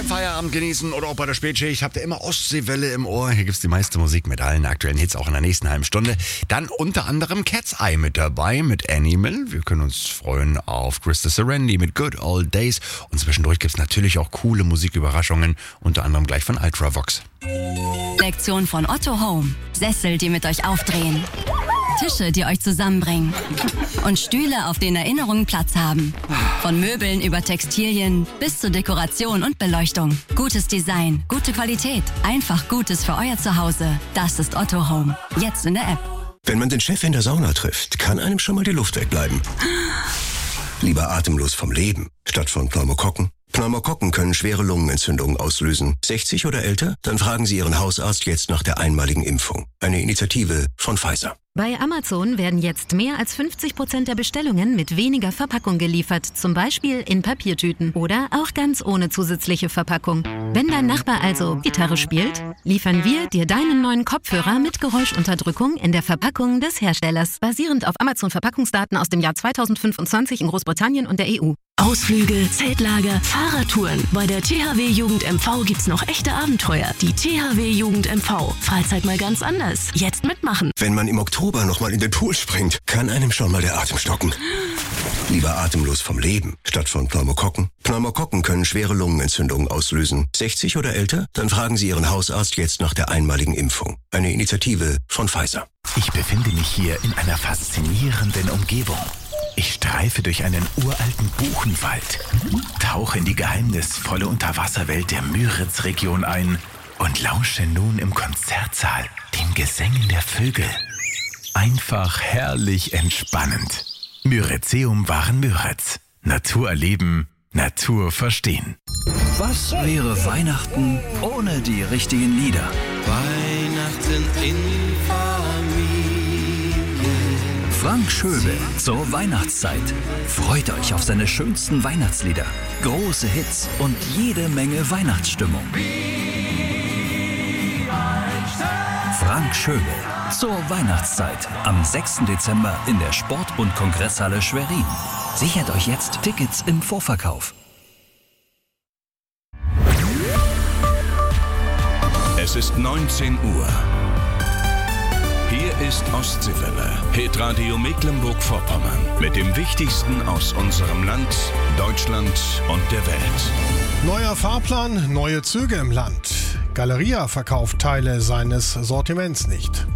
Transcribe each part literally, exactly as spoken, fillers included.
beim Feierabend genießen oder auch bei der Spätschicht habt ihr immer Ostseewelle im Ohr. Hier gibt's die meiste Musik mit allen aktuellen Hits auch in der nächsten halben Stunde. Dann unter anderem Cat's Eye mit dabei mit Animal. Wir können uns freuen auf Krista Serendi mit Good Old Days. Und zwischendurch gibt's natürlich auch coole Musiküberraschungen, unter anderem gleich von Ultravox. Lektion von Otto Home. Sessel, die mit euch aufdrehen. Tische, die euch zusammenbringen. Und Stühle, auf denen Erinnerungen Platz haben. Von Möbeln über Textilien bis zur Dekoration und Beleuchtung. Gutes Design, gute Qualität. Einfach Gutes für euer Zuhause. Das ist Otto Home. Jetzt in der App. Wenn man den Chef in der Sauna trifft, kann einem schon mal die Luft wegbleiben. Lieber atemlos vom Leben, statt von Pneumokokken. Pneumokokken können schwere Lungenentzündungen auslösen. sechzig oder älter? Dann fragen Sie Ihren Hausarzt jetzt nach der einmaligen Impfung. Eine Initiative von Pfizer. Bei Amazon werden jetzt mehr als fünfzig Prozent der Bestellungen mit weniger Verpackung geliefert. Zum Beispiel in Papiertüten oder auch ganz ohne zusätzliche Verpackung. Wenn dein Nachbar also Gitarre spielt, liefern wir dir deinen neuen Kopfhörer mit Geräuschunterdrückung in der Verpackung des Herstellers. Basierend auf Amazon-Verpackungsdaten aus dem Jahr zweitausendfünfundzwanzig in Großbritannien und der E U. Ausflüge, Zeltlager, Fahrradtouren. Bei der T H W Jugend M V gibt's noch echte Abenteuer. Die T H W Jugend M V. Freizeit mal ganz anders. Jetzt mitmachen. Wenn man im Oktober noch mal in den Pool springt, kann einem schon mal der Atem stocken. Lieber atemlos vom Leben, statt von Pneumokokken. Pneumokokken können schwere Lungenentzündungen auslösen. sechzig oder älter? Dann fragen Sie Ihren Hausarzt jetzt nach der einmaligen Impfung. Eine Initiative von Pfizer. Ich befinde mich hier in einer faszinierenden Umgebung. Ich streife durch einen uralten Buchenwald, tauche in die geheimnisvolle Unterwasserwelt der Müritz-Region ein und lausche nun im Konzertsaal den Gesängen der Vögel. Einfach herrlich entspannend. Myrizeum waren Müritz. Natur erleben, Natur verstehen. Was wäre Weihnachten ohne die richtigen Lieder? Weihnachten in Familie. Frank Schöbel zur Weihnachtszeit. Freut euch auf seine schönsten Weihnachtslieder, große Hits und jede Menge Weihnachtsstimmung. Frank Schöbel zur Weihnachtszeit am sechsten Dezember in der Sport- und Kongresshalle Schwerin. Sichert euch jetzt Tickets im Vorverkauf. Es ist neunzehn Uhr. Hier ist Ostseewelle, Hitradio Mecklenburg-Vorpommern mit dem Wichtigsten aus unserem Land, Deutschland und der Welt. Neuer Fahrplan, neue Züge im Land. Galeria verkauft Teile seines Sortiments nicht.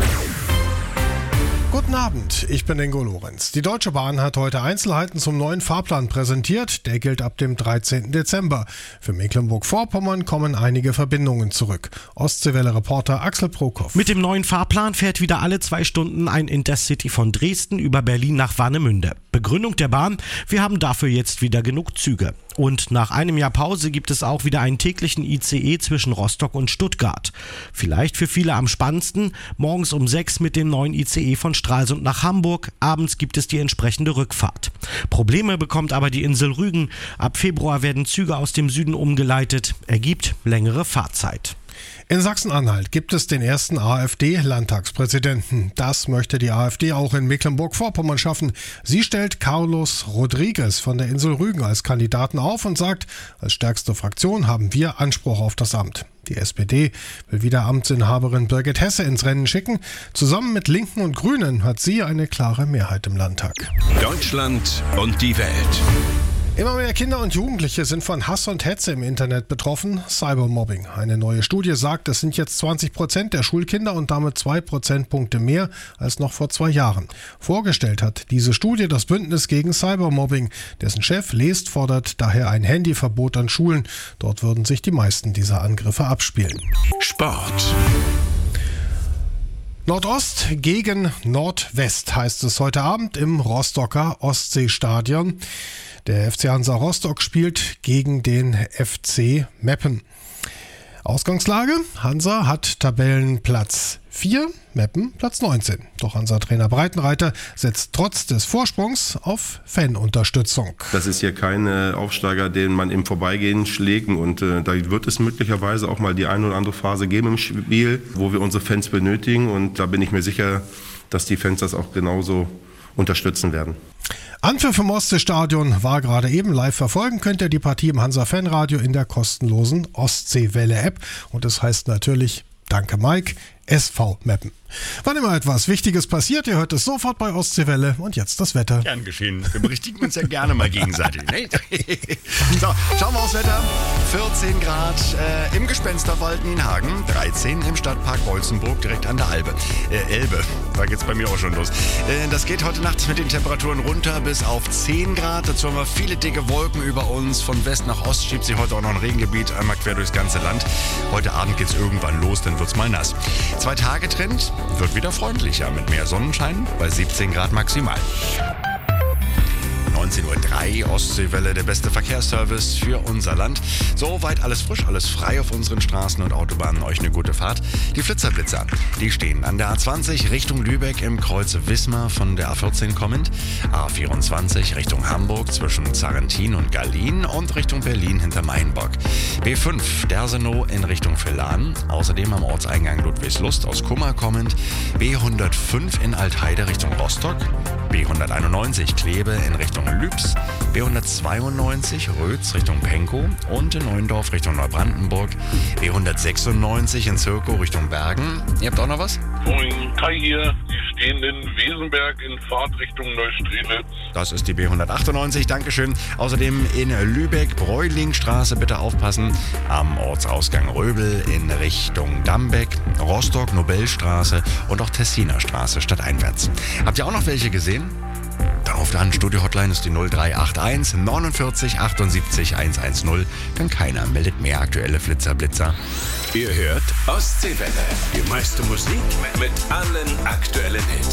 Guten Abend, ich bin Ingo Lorenz. Die Deutsche Bahn hat heute Einzelheiten zum neuen Fahrplan präsentiert. Der gilt ab dem dreizehnten Dezember. Für Mecklenburg-Vorpommern kommen einige Verbindungen zurück. Ostseewelle-Reporter Axel Prokop. Mit dem neuen Fahrplan fährt wieder alle zwei Stunden ein Intercity von Dresden über Berlin nach Warnemünde. Begründung der Bahn: Wir haben dafür jetzt wieder genug Züge. Und nach einem Jahr Pause gibt es auch wieder einen täglichen I C E zwischen Rostock und Stuttgart. Vielleicht für viele am spannendsten: morgens um sechs mit dem neuen I C E von Stralsund nach Hamburg. Abends gibt es die entsprechende Rückfahrt. Probleme bekommt aber die Insel Rügen. Ab Februar werden Züge aus dem Süden umgeleitet. Ergibt längere Fahrzeit. In Sachsen-Anhalt gibt es den ersten AfD-Landtagspräsidenten. Das möchte die AfD auch in Mecklenburg-Vorpommern schaffen. Sie stellt Carlos Rodriguez von der Insel Rügen als Kandidaten auf und sagt, als stärkste Fraktion haben wir Anspruch auf das Amt. Die S P D will wieder Amtsinhaberin Birgit Hesse ins Rennen schicken. Zusammen mit Linken und Grünen hat sie eine klare Mehrheit im Landtag. Deutschland und die Welt. Immer mehr Kinder und Jugendliche sind von Hass und Hetze im Internet betroffen. Cybermobbing. Eine neue Studie sagt, es sind jetzt zwanzig Prozent der Schulkinder und damit zwei Prozentpunkte mehr als noch vor zwei Jahren. Vorgestellt hat diese Studie das Bündnis gegen Cybermobbing. Dessen Chef Lest fordert daher ein Handyverbot an Schulen. Dort würden sich die meisten dieser Angriffe abspielen. Sport. Nordost gegen Nordwest heißt es heute Abend im Rostocker Ostseestadion. Der F C Hansa Rostock spielt gegen den F C Meppen. Ausgangslage: Hansa hat Tabellenplatz vier, Meppen Platz neunzehn. Doch Hansa-Trainer Breitenreiter setzt trotz des Vorsprungs auf Fanunterstützung. Das ist hier kein Aufsteiger, den man im Vorbeigehen schlägt. Und äh, da wird es möglicherweise auch mal die eine oder andere Phase geben im Spiel, wo wir unsere Fans benötigen. Und da bin ich mir sicher, dass die Fans das auch genauso unterstützen werden. Anpfiff im Ostseestadion war gerade eben. Live verfolgen könnt ihr die Partie im Hansa-Fanradio in der kostenlosen Ostseewelle-App. Und das heißt natürlich, danke Mike, S V Meppen. Wann immer etwas Wichtiges passiert, ihr hört es sofort bei Ostseewelle. Und jetzt das Wetter. Gern geschehen. Wir berichtigen uns ja gerne mal gegenseitig. Ne? So, schauen wir aufs Wetter. vierzehn Grad äh, im Gespensterwald Nienhagen, dreizehn im Stadtpark Bolzenburg direkt an der Albe. Äh, Elbe, da geht's bei mir auch schon los. Äh, das geht heute Nacht mit den Temperaturen runter bis auf zehn Grad. Dazu haben wir viele dicke Wolken über uns. Von West nach Ost schiebt sich heute auch noch ein Regengebiet einmal quer durchs ganze Land. Heute Abend geht's irgendwann los, dann wird's mal nass. Zwei Tage Trend. Wird wieder freundlicher mit mehr Sonnenschein bei siebzehn Grad maximal. neunzehn Uhr drei, Ostseewelle, der beste Verkehrsservice für unser Land. Soweit alles frisch, alles frei auf unseren Straßen und Autobahnen. Euch eine gute Fahrt. Die Flitzerblitzer, die stehen an der A zwanzig Richtung Lübeck im Kreuz Wismar von der A vierzehn kommend. A vierundzwanzig Richtung Hamburg zwischen Zarrentin und Gallien und Richtung Berlin hinter Mainbock. B fünf Dersenow in Richtung Villan. Außerdem am Ortseingang Ludwigslust aus Kummer kommend. B hundertfünf in Altheide Richtung Rostock. B hunderteinundneunzig Kleve in Richtung Lübs, B hundertzweiundneunzig Rötz Richtung Penkow und in Neuendorf Richtung Neubrandenburg, B hundertsechsundneunzig in Zirkow Richtung Bergen. Ihr habt auch noch was? Moin, Kai hier. Die stehen in Wesenberg in Fahrt Richtung Neustrelitz. Das ist die B hundertachtundneunzig, Dankeschön. Außerdem in Lübeck, Bräulingstraße, bitte aufpassen. Am Ortsausgang Röbel in Richtung Dambeck, Rostock, Nobelstraße und auch Tessiner Straße stadteinwärts. Habt ihr auch noch welche gesehen? Dann ruft an, Studio-Hotline ist die null drei acht eins neunundvierzig achtundsiebzig hundertzehn. Kann keiner, meldet mehr aktuelle Flitzerblitzer. Ihr hört Ostseewelle. Die meiste Musik mit allen aktuellen Hits.